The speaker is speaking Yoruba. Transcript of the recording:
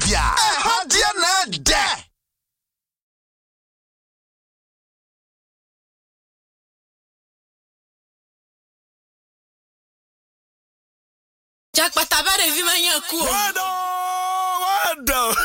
bia. Hadia na de. Jack Patabare vi manhã cu. Wado.